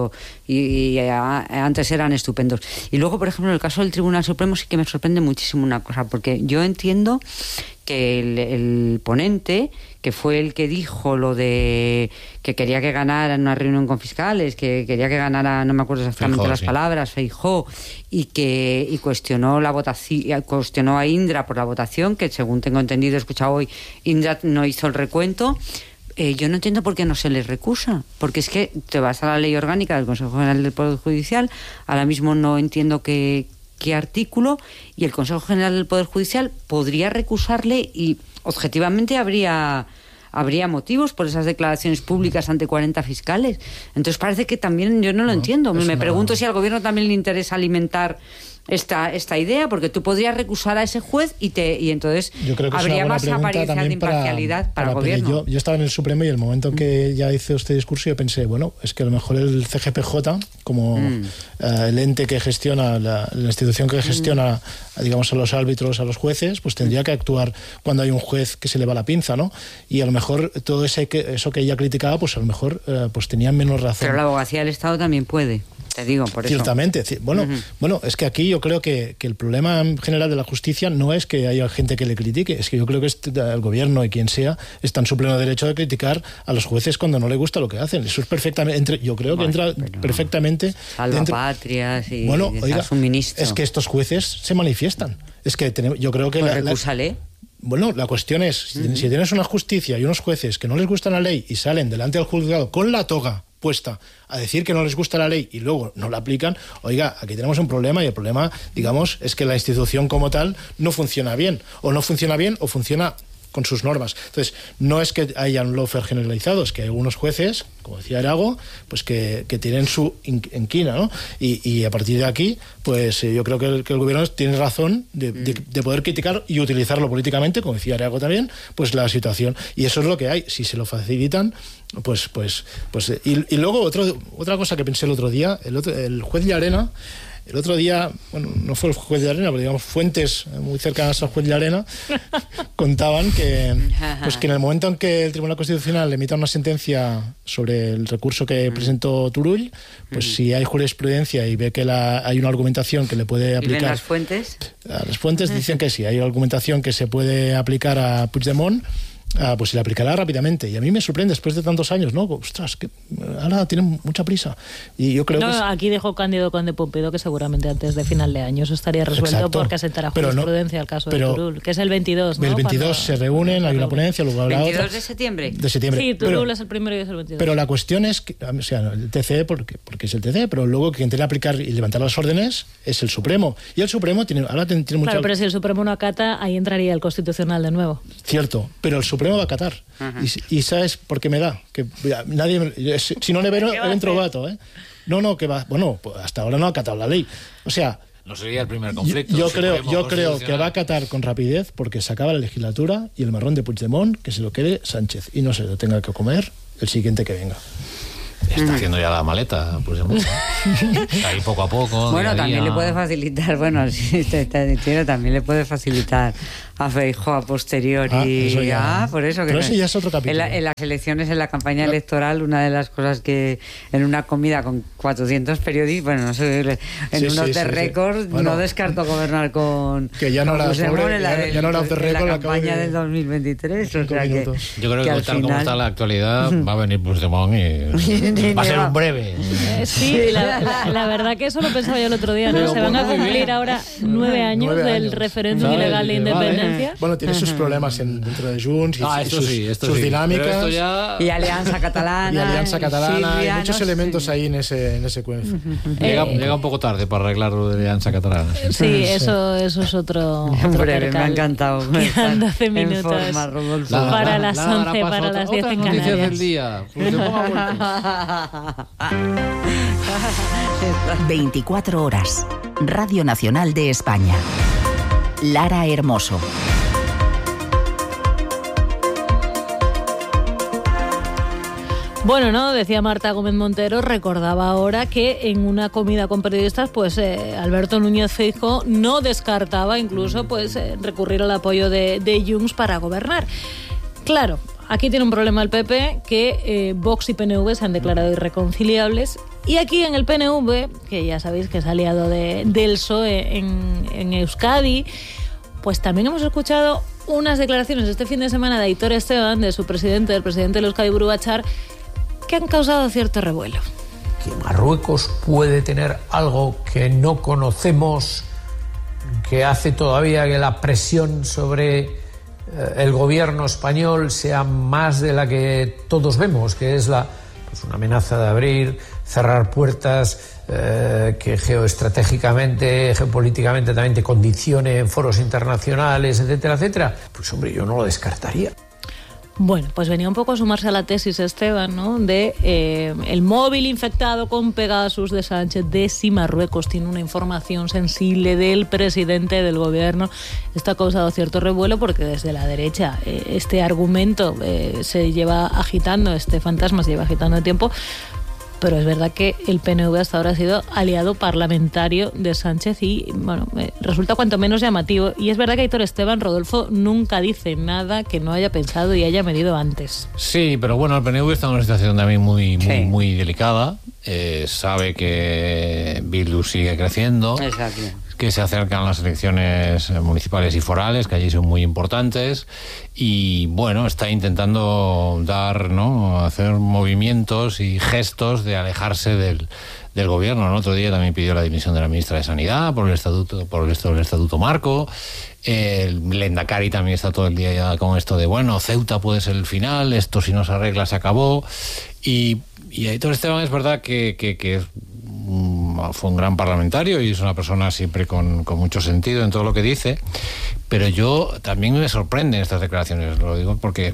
antes eran estupendos. Y luego, por ejemplo, en el caso del Tribunal Supremo sí que me sorprende muchísimo una cosa, porque yo entiendo que el ponente, que fue el que dijo lo de que quería que ganara en una reunión con fiscales, que quería que ganara, no me acuerdo exactamente Feijóo, las palabras, Feijóo, y cuestionó la votación, cuestionó a Indra por la votación, que según tengo entendido, he escuchado hoy, Indra no hizo el recuento. Yo no entiendo por qué no se les recusa, porque es que te vas a la ley orgánica del Consejo General del Poder Judicial, ahora mismo no entiendo qué artículo, y el Consejo General del Poder Judicial podría recusarle y objetivamente habría motivos por esas declaraciones públicas ante 40 fiscales. Entonces parece que también yo no lo entiendo. Me pregunto si al gobierno también le interesa alimentar esta idea, porque tú podrías recusar a ese juez y entonces habría más apariencia de imparcialidad para el gobierno. Yo estaba en el Supremo y el momento que ya hice este discurso yo pensé, bueno, es que a lo mejor el CGPJ, como el ente que gestiona, la institución que gestiona, digamos, a los árbitros, a los jueces, pues tendría que actuar cuando hay un juez que se le va la pinza, ¿no? Y a lo mejor todo eso que ella criticaba, pues a lo mejor pues tenían menos razón. Pero la abogacía del Estado también puede. Te digo, por eso. Ciertamente. Bueno, es que aquí yo creo que el problema en general de la justicia no es que haya gente que le critique, es que yo creo que el gobierno y quien sea está en su pleno derecho de criticar a los jueces cuando no le gusta lo que hacen. Eso es perfectamente, yo creo que entra perfectamente. Salvapatrias y es que estos jueces se manifiestan. Es que yo creo que recúsale. Bueno, la cuestión es, si tienes una justicia y unos jueces que no les gusta la ley y salen delante del juzgado con la toga puesta a decir que no les gusta la ley y luego no la aplican, oiga, aquí tenemos un problema, y el problema, digamos, es que la institución como tal no funciona bien o funciona con sus normas. Entonces, no es que haya un lawfare generalizado, es que hay algunos jueces, como decía Erago, pues que tienen su inquina, ¿no? Y a partir de aquí, pues yo creo que el gobierno tiene razón de poder criticar y utilizarlo políticamente, como decía Erago también, pues la situación. Y eso es lo que hay. Si se lo facilitan, y luego otra cosa que pensé el otro día, el juez Llarena El otro día, bueno, no fue el juez de Llarena, pero digamos fuentes muy cercanas al juez de Llarena contaban que en el momento en que el Tribunal Constitucional emita una sentencia sobre el recurso que presentó Turull, pues si hay jurisprudencia y ve que hay una argumentación que le puede aplicar... ¿Y ven las fuentes? Las fuentes dicen que sí, hay argumentación que se puede aplicar a Puigdemont, pues se le aplicará rápidamente. Y a mí me sorprende, después de tantos años, ¿no? Ostras, que ahora tienen mucha prisa. Y yo creo aquí dijo Cándido Conde Pompido que seguramente antes de final de año eso estaría resuelto. Exacto. Porque asentará jurisprudencia al caso de Turull, que es el 22, ¿no? El 22 se reúnen, hay una ponencia, luego habrá otra. ¿22 de septiembre? De septiembre. Sí, Turull es el primero y es el 22. Pero la cuestión es que, o sea, el TCE, porque es el TCE, pero luego quien tiene que aplicar y levantar las órdenes es el Supremo. Y el Supremo tiene mucha... Claro, pero si el Supremo no acata, ahí entraría el Constitucional de nuevo. Cierto, pero el Supremo va a acatar. Y ¿sabes por qué me da? Que nadie, si no le veo, entro gato, ¿eh? No, que va. Bueno, pues hasta ahora no ha acatado la ley. O sea, no sería el primer conflicto. Yo creo que va a acatar con rapidez porque se acaba la legislatura y el marrón de Puigdemont que se lo quede Sánchez y no se lo tenga que comer el siguiente que venga. Está haciendo ya la maleta, pues está ahí poco a poco. Bueno, también le puede facilitar, también le puede facilitar a Feijóo a posteriori. Por eso que pero ese ya es otro capítulo. En las elecciones, en la campaña electoral, una de las cosas que en una comida con 400 periodistas, bueno, no sé, unos de récord, bueno, no descarto gobernar con que ya no era la campaña del 2023. O sea yo creo que tal como está la actualidad va a venir Puigdemont y va a ser un breve. Sí, la verdad que eso lo pensaba yo el otro día, ¿no? Se van a cumplir ahora 9 años del referéndum ilegal de independencia. Bueno, tiene sus problemas dentro de Junts y sus dinámicas. Y Alianza Catalana. Hay muchos elementos ahí en ese cuento. Llega un poco tarde para arreglar lo de Alianza Catalana. Sí, eso es otro breve, me ha encantado. Quedan 12 minutos para las 11, para las 10 en Canarias. Del día. 24 horas. Radio Nacional de España. Lara Hermoso. Bueno, ¿no? Decía Marta Gómez Montero, recordaba ahora que en una comida con periodistas, pues Alberto Núñez Feijóo no descartaba incluso pues recurrir al apoyo de Junts para gobernar. Claro, aquí tiene un problema el PP, que Vox y PNV se han declarado irreconciliables. Y aquí en el PNV, que ya sabéis que es aliado del PSOE en Euskadi, pues también hemos escuchado unas declaraciones este fin de semana de Aitor Esteban, de su presidente, del presidente del Euskadi Buru Batzar, que han causado cierto revuelo. Que Marruecos puede tener algo que no conocemos, que hace todavía que la presión sobre el gobierno español sea más de la que todos vemos, que es una amenaza de abrir, cerrar puertas, que geoestratégicamente, geopolíticamente también te condicione en foros internacionales, etcétera, etcétera. Pues hombre, yo no lo descartaría. Bueno, pues venía un poco a sumarse a la tesis, Esteban, ¿no? De el móvil infectado con Pegasus de Sánchez, de si Marruecos tiene una información sensible del presidente del gobierno. Esto ha causado cierto revuelo porque desde la derecha este argumento se lleva agitando, este fantasma se lleva agitando de tiempo. Pero es verdad que el PNV hasta ahora ha sido aliado parlamentario de Sánchez y, bueno, resulta cuanto menos llamativo. Y es verdad que Aitor Esteban, Rodolfo, nunca dice nada que no haya pensado y haya medido antes. Sí, pero bueno, el PNV está en una situación también muy delicada. Sabe que Bildu sigue creciendo. Exacto. Que se acercan las elecciones municipales y forales, que allí son muy importantes, y bueno, está intentando hacer movimientos y gestos de alejarse del gobierno. El otro día también pidió la dimisión de la ministra de Sanidad por el estatuto marco. El Lehendakari también está todo el día ya con esto de Ceuta puede ser el final, esto si no se arregla se acabó. Y Aitor Esteban es verdad que fue un gran parlamentario y es una persona siempre con mucho sentido en todo lo que dice, pero yo también me sorprenden estas declaraciones, lo digo porque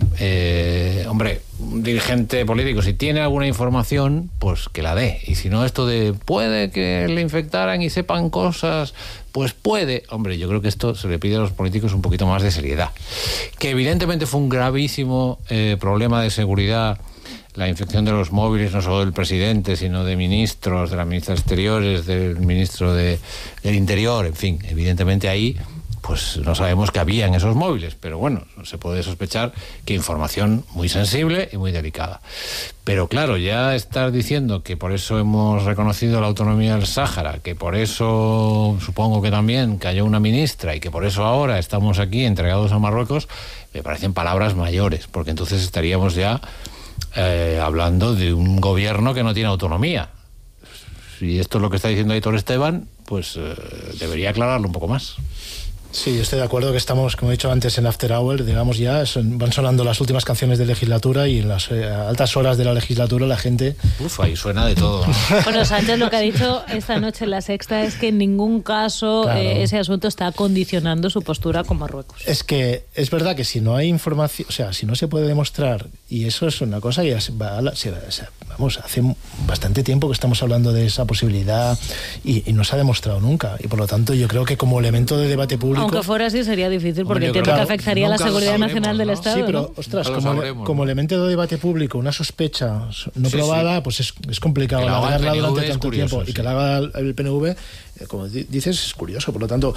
un dirigente político, si tiene alguna información, pues que la dé, y si no, esto de puede que le infectaran y sepan cosas, pues puede, yo creo que esto se le pide a los políticos un poquito más de seriedad, que evidentemente fue un gravísimo problema de seguridad la infección de los móviles, no solo del presidente, sino de ministros, de la ministra de Exteriores, del ministro del Interior, en fin, evidentemente ahí pues no sabemos qué había en esos móviles, pero bueno, se puede sospechar que información muy sensible y muy delicada. Pero claro, ya estar diciendo que por eso hemos reconocido la autonomía del Sáhara, que por eso supongo que también cayó una ministra y que por eso ahora estamos aquí entregados a Marruecos, me parecen palabras mayores, porque entonces estaríamos ya hablando de un gobierno que no tiene autonomía. Si esto es lo que está diciendo Aitor Esteban, pues debería aclararlo un poco más. Sí, yo estoy de acuerdo que estamos, como he dicho antes, en After Hour, digamos ya, van sonando las últimas canciones de legislatura y en las altas horas de la legislatura la gente... Ahí suena de todo, ¿no? Bueno, Sánchez lo que ha dicho esta noche en La Sexta es que en ningún caso ese asunto está condicionando su postura con Marruecos. Es que es verdad que si no hay información, o sea, si no se puede demostrar, y eso es una cosa que vamos, hace bastante tiempo que estamos hablando de esa posibilidad y no se ha demostrado nunca, y por lo tanto yo creo que como elemento de debate público... Aunque fuera así sería difícil porque entiendo que afectaría a la seguridad nacional del Estado. Sí, pero, ostras, como elemento de debate público, una sospecha no probada, pues es complicado alargarla durante tanto tiempo. Y que la haga el PNV, como dices, es curioso. Por lo tanto,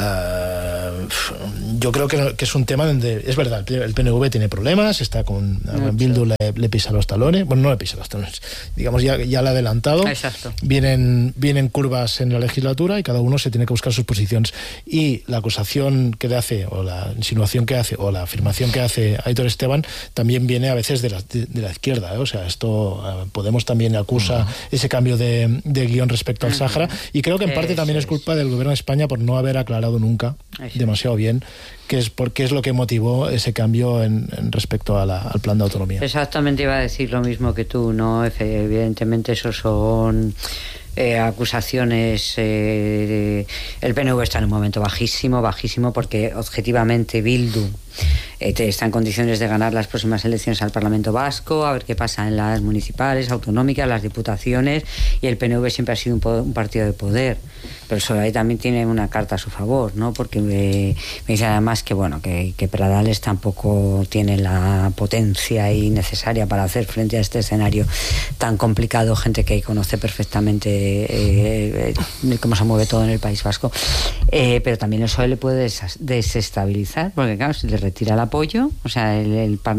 yo creo que es un tema donde, es verdad, el PNV tiene problemas, está con Bildu, le pisa los talones, bueno, no le pisa los talones, digamos, ya le ha adelantado. Exacto. Vienen curvas en la legislatura y cada uno se tiene que buscar sus posiciones. Y la acusación que le hace, o la insinuación que hace, o la afirmación que hace Aitor Esteban, también viene a veces de la izquierda, ¿eh? O sea, esto Podemos también acusa ese cambio de guión respecto al Sáhara, y creo que en parte también es culpa del gobierno de España por no haber aclarado nunca demasiado bien qué es lo que motivó ese cambio en respecto al plan de autonomía. Exactamente, iba a decir lo mismo que tú, ¿no? Evidentemente esos son acusaciones. El PNV está en un momento bajísimo, porque objetivamente Bildu está en condiciones de ganar las próximas elecciones al Parlamento Vasco, a ver qué pasa en las municipales, autonómicas, las diputaciones, y el PNV siempre ha sido un partido de poder, pero eso ahí también tiene una carta a su favor, ¿no? Porque me dice además que bueno, que Pradales tampoco tiene la potencia ahí necesaria para hacer frente a este escenario tan complicado, gente que conoce perfectamente cómo se mueve todo en el País Vasco, pero también eso le puede desestabilizar, porque claro, si le retira el apoyo, o sea, en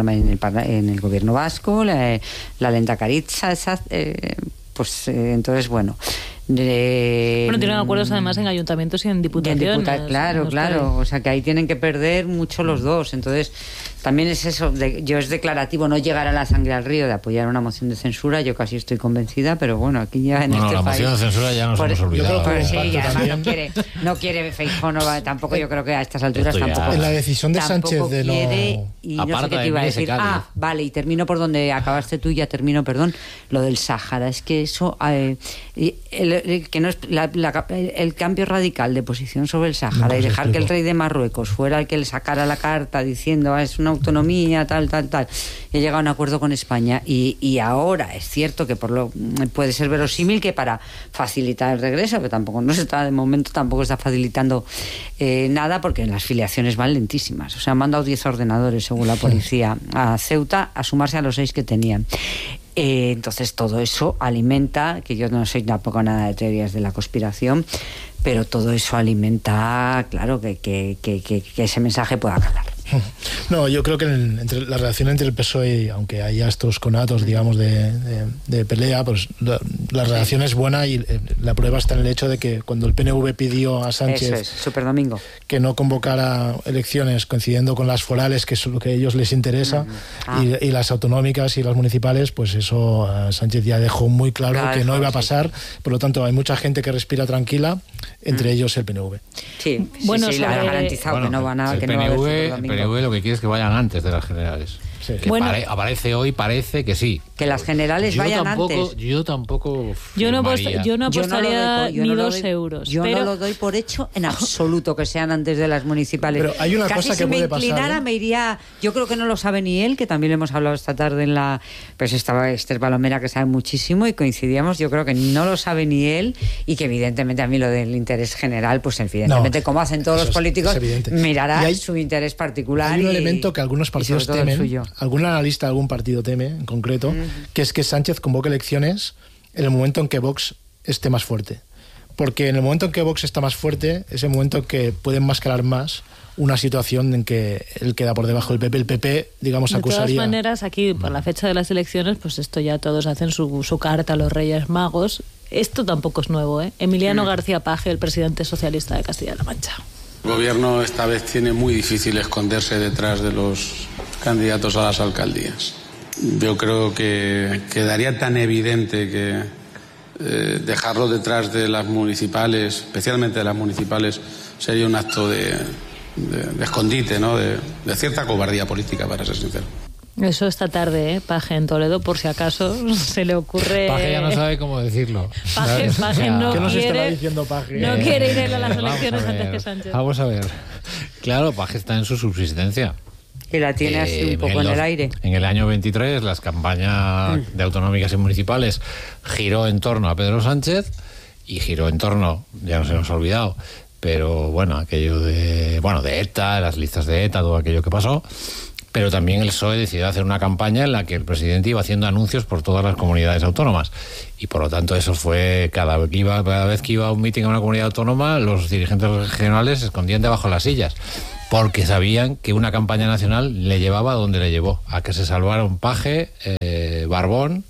el gobierno vasco, la Lehendakaritza, pues entonces, bueno... tienen acuerdos además en ayuntamientos y en diputaciones. Claro, o sea que ahí tienen que perder mucho los dos, entonces también es eso, es declarativo no llegar a la sangre al río de apoyar una moción de censura, yo casi estoy convencida, pero bueno, aquí ya en este la país... moción de censura ya nos hemos olvidado. Sí, y además no quiere Feijóo, tampoco, yo creo que a estas alturas tampoco... En la decisión de Sánchez de no... Y no sé qué te iba a decir. Vale, y termino por donde acabaste tú, perdón, lo del Sáhara, es que eso... que no es el cambio radical de posición sobre el Sáhara y dejar que el rey de Marruecos fuera el que le sacara la carta diciendo es una autonomía, tal, y he llegado a un acuerdo con España y ahora es cierto que puede ser verosímil que para facilitar el regreso, pero tampoco de momento tampoco está facilitando nada, porque las filiaciones van lentísimas, o sea, han mandado 10 ordenadores según la policía a Ceuta a sumarse a los 6 que tenían. Entonces todo eso alimenta, que yo no soy tampoco nada de teorías de la conspiración, pero todo eso alimenta, claro, que ese mensaje pueda calar. No, yo creo que entre la relación entre el PSOE, aunque haya estos conatos, digamos, de pelea, pues la relación es buena, y la prueba está en el hecho de que cuando el PNV pidió a Sánchez Superdomingo, que no convocara elecciones coincidiendo con las forales, que es lo que a ellos les interesa, y las autonómicas y las municipales, pues eso Sánchez ya dejó muy claro que no iba a pasar. Por lo tanto, hay mucha gente que respira tranquila, entre ellos el PNV. Sí, la ha garantizado que no va a haber PNV lo que quiere es que vayan antes de las generales. Sí. Que aparece hoy, parece que sí. Que las generales vayan antes. Yo tampoco. Yo no apostaría ni 2 euros. Yo no lo doy por hecho en absoluto que sean antes de las municipales. Pero hay una cosa que puede pasar. Si me inclinara, me iría. Yo creo que no lo sabe ni él, que también le hemos hablado esta tarde en la. Pues estaba Esther Palomera, que sabe muchísimo, y coincidíamos. Yo creo que no lo sabe ni él, y que evidentemente a mí lo del interés general, pues evidentemente, como hacen todos los políticos, mirará su interés particular. Hay un elemento que algunos partidos temen. Algún analista de algún partido teme, en concreto, que es que Sánchez convoque elecciones en el momento en que Vox esté más fuerte. Porque en el momento en que Vox está más fuerte, es el momento en que puede enmascarar más una situación en que él queda por debajo del PP. El PP, digamos, acusaría... De todas maneras, aquí, por la fecha de las elecciones, pues esto ya todos hacen su carta a los Reyes Magos. Esto tampoco es nuevo, ¿eh? Emiliano García Paje, el presidente socialista de Castilla-La Mancha. El gobierno esta vez tiene muy difícil esconderse detrás de los candidatos a las alcaldías. Yo creo que quedaría tan evidente que dejarlo detrás de las municipales, especialmente de las municipales, sería un acto de escondite, ¿no? De cierta cobardía política, para ser sincero. Eso esta tarde, Paje en Toledo, por si acaso se le ocurre... Paje ya no sabe cómo decirlo. Paje no ¿Qué nos quiere... estará diciendo Paje? No quiere ir a las elecciones antes que Sánchez. Vamos a ver. Claro, Paje está en su subsistencia. Que la tiene así un poco en el aire. En el año 23, las campañas de autonómicas y municipales giró en torno a Pedro Sánchez y giró en torno, ya no se nos ha olvidado, pero bueno, aquello de ETA, las listas de ETA, todo aquello que pasó. Pero también el PSOE decidió hacer una campaña en la que el presidente iba haciendo anuncios por todas las comunidades autónomas. Y por lo tanto eso fue, cada vez que iba a un mitin a una comunidad autónoma, los dirigentes regionales se escondían debajo de las sillas, porque sabían que una campaña nacional le llevaba a donde le llevó, a que se salvaron Paje, Barbón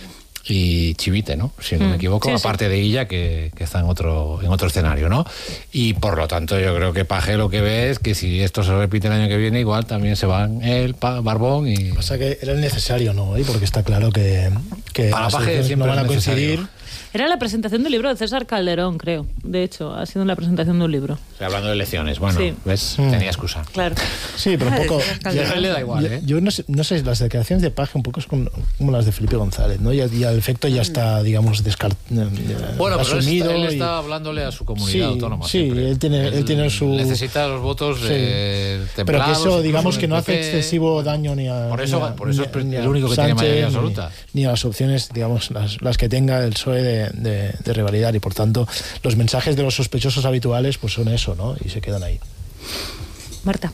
y Chivite, ¿no? Si no me equivoco, sí, aparte de Illa, que está en otro escenario, ¿no? Y por lo tanto yo creo que Paje lo que ve es que si esto se repite el año que viene, igual también se van él, Barbón y... Pasa que era el necesario, ¿no? Porque está claro que para Paje siempre no van a coincidir. coincidir. Era la presentación del libro de César Calderón, creo. De hecho, ha sido la presentación de un libro. Hablando de elecciones, bueno, sí. ¿ves? Tenía excusa. Claro. Sí, pero un poco... A él le da igual, ¿eh? Yo no sé, las declaraciones de Paje un poco es como las de Felipe González, ¿no? Y el efecto ya está, digamos, bueno, asumido. Pero él está hablándole a su comunidad autónoma. Sí, él tiene su... Necesita los votos templados. Pero que eso, digamos, que no hace excesivo daño ni a... Por eso es el único que tiene mayoría absoluta. Ni a las opciones, digamos, las que tenga el PSOE de revalidar, y por tanto los mensajes de los sospechosos habituales pues son eso, ¿no? Y se quedan ahí. Marta.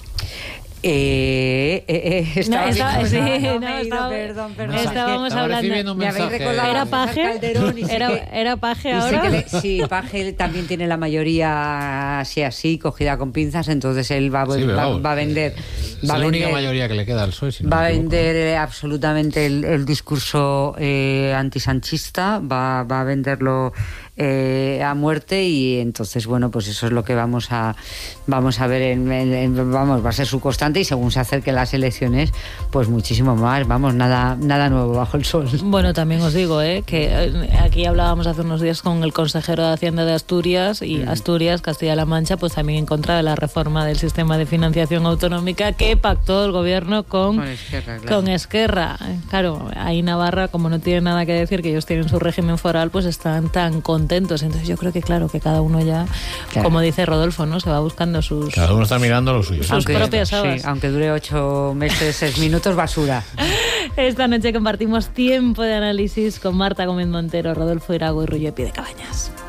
Estábamos hablando. ¿Era Paje? ¿Era Paje ahora? Sí, Paje también tiene la mayoría así, cogida con pinzas, entonces él va a vender. Es la única mayoría que le queda al PSOE. Va a vender absolutamente el discurso antisanchista, va a venderlo a muerte, y entonces bueno, pues eso es lo que vamos a ver va a ser su constante, y según se acerquen las elecciones pues muchísimo más, nada nuevo bajo el sol. Bueno, también os digo que aquí hablábamos hace unos días con el consejero de Hacienda de Asturias, y Asturias, Castilla-La Mancha, pues también en contra de la reforma del sistema de financiación autonómica que pactó el gobierno con Esquerra. Claro, ahí Navarra, como no tiene nada que decir, que ellos tienen su régimen foral, pues están tan contentos. Entonces yo creo que claro, que cada uno ya, como dice Rodolfo, ¿no? Se va buscando sus... Cada uno está mirando lo suyo. Sus propias habas. Sí, aunque dure 8 meses, 6 minutos, basura. Esta noche compartimos tiempo de análisis con Marta Gómez Montero, Rodolfo Irago y Rullo Pie de Cabañas.